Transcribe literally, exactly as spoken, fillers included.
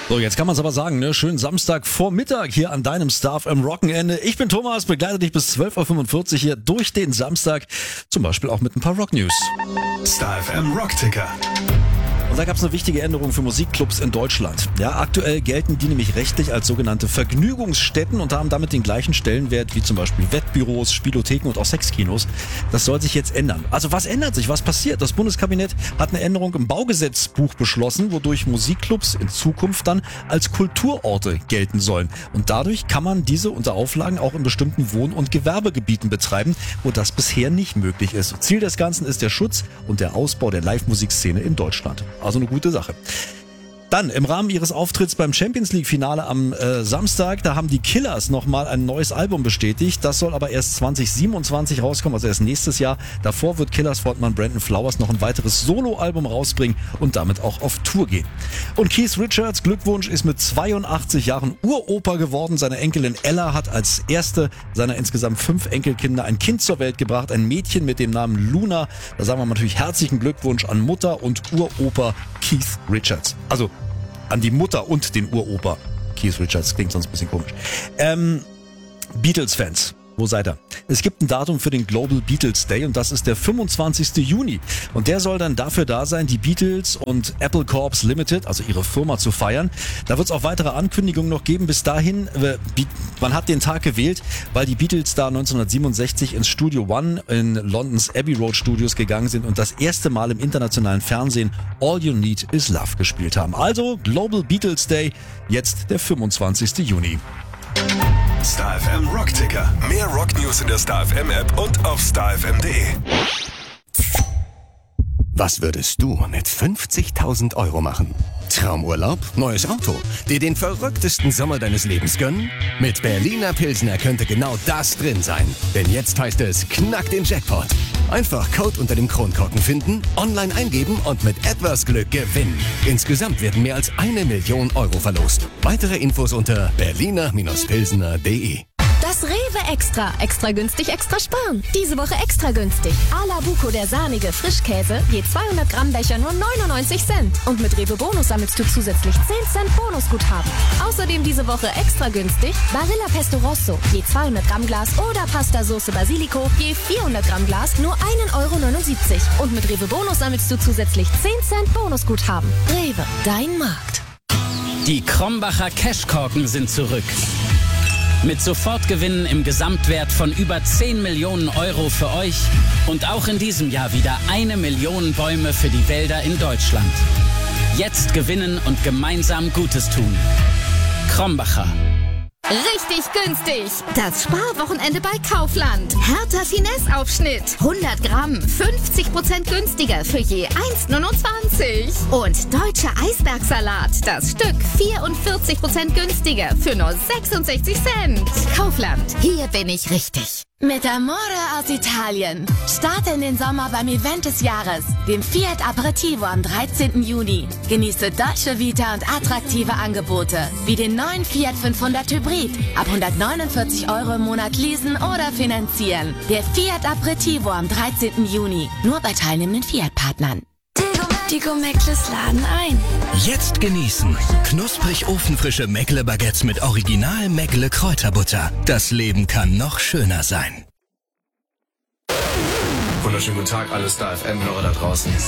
So, jetzt kann man es aber sagen, ne? Schönen Samstag Vormittag hier an deinem Star F M Rockenende. Ich bin Thomas, begleite dich bis zwölf Uhr fünfundvierzig hier durch den Samstag. Zum Beispiel auch mit ein paar Rock News. Star F M Rockticker. Und da gab es eine wichtige Änderung für Musikclubs in Deutschland. Ja, aktuell gelten die nämlich rechtlich als sogenannte Vergnügungsstätten und haben damit den gleichen Stellenwert wie zum Beispiel Wettbüros, Spielotheken und auch Sexkinos. Das soll sich jetzt ändern. Also was ändert sich? Was passiert? Das Bundeskabinett hat eine Änderung im Baugesetzbuch beschlossen, wodurch Musikclubs in Zukunft dann als Kulturorte gelten sollen. Und dadurch kann man diese unter Auflagen auch in bestimmten Wohn- und Gewerbegebieten betreiben, wo das bisher nicht möglich ist. Ziel des Ganzen ist der Schutz und der Ausbau der Live-Musikszene in Deutschland. Also eine gute Sache. Dann im Rahmen ihres Auftritts beim Champions League Finale am äh, Samstag, da haben die Killers nochmal ein neues Album bestätigt. Das soll aber erst zwanzig siebenundzwanzig rauskommen, also erst nächstes Jahr. Davor wird Killers Frontmann Brandon Flowers noch ein weiteres Soloalbum rausbringen und damit auch auf Tour gehen. Und Keith Richards, Glückwunsch, ist mit zweiundachtzig Jahren Uropa geworden. Seine Enkelin Ella hat als erste seiner insgesamt fünf Enkelkinder ein Kind zur Welt gebracht, ein Mädchen mit dem Namen Luna. Da sagen wir natürlich herzlichen Glückwunsch an Mutter und Uropa Keith Richards. Also an die Mutter und den Uropa Keith Richards, klingt sonst ein bisschen komisch. Ähm, Beatles-Fans, wo seid ihr? Es gibt ein Datum für den Global Beatles Day und das ist der fünfundzwanzigsten Juni. Und der soll dann dafür da sein, die Beatles und Apple Corps Limited, also ihre Firma, zu feiern. Da wird es auch weitere Ankündigungen noch geben. Bis dahin, äh, man hat den Tag gewählt, weil die Beatles da neunzehnhundertsiebenundsechzig ins Studio One in Londons Abbey Road Studios gegangen sind und das erste Mal im internationalen Fernsehen All You Need Is Love gespielt haben. Also Global Beatles Day, jetzt der fünfundzwanzigsten Juni. Star F M Rockticker. Mehr Rocknews in der Star F M App und auf star f m punkt d e. Was würdest du mit fünfzigtausend Euro machen? Traumurlaub? Neues Auto? Dir den verrücktesten Sommer deines Lebens gönnen? Mit Berliner Pilsner könnte genau das drin sein. Denn jetzt heißt es Knack den Jackpot. Einfach Code unter dem Kronkorken finden, online eingeben und mit etwas Glück gewinnen. Insgesamt werden mehr als eine Million Euro verlost. Weitere Infos unter berliner Pilsner punkt d e. Das Rewe Extra. Extra günstig, extra sparen. Diese Woche extra günstig. A la Buco, der sahnige Frischkäse, je zweihundert Gramm Becher nur neunundneunzig Cent. Und mit Rewe Bonus sammelst du zusätzlich zehn Cent Bonusguthaben. Außerdem diese Woche extra günstig Barilla Pesto Rosso, je zweihundert Gramm Glas oder Pasta Sauce Basilico, je vierhundert Gramm Glas nur einen Euro neunundsiebzig. Und mit Rewe Bonus sammelst du zusätzlich zehn Cent Bonusguthaben. Rewe, dein Markt. Die Krombacher Cashkorken sind zurück. Mit Sofortgewinnen im Gesamtwert von über zehn Millionen Euro für euch und auch in diesem Jahr wieder eine Million Bäume für die Wälder in Deutschland. Jetzt gewinnen und gemeinsam Gutes tun. Krombacher. Richtig günstig. Das Sparwochenende bei Kaufland. Hertha Finesse-Aufschnitt. hundert Gramm, fünfzig Prozent günstiger für je eins neunundzwanzig. Und deutscher Eisbergsalat. Das Stück vierundvierzig Prozent günstiger für nur sechsundsechzig Cent. Kaufland. Hier bin ich richtig. Mit Amore aus Italien. Starte in den Sommer beim Event des Jahres, dem Fiat Aperitivo am dreizehnten Juni. Genieße deutsche Vita und attraktive Angebote, wie den neuen Fiat fünfhundert Hybrid. Ab hundertneunundvierzig Euro im Monat leasen oder finanzieren. Der Fiat Aperitivo am dreizehnten Juni. Nur bei teilnehmenden Fiat-Partnern. Die Gomeckles laden ein. Jetzt genießen. Knusprig ofenfrische Meckle-Baguettes mit Original Meckle Kräuterbutter. Das Leben kann noch schöner sein. Wunderschönen guten Tag, alle Star F M-Hörer da draußen.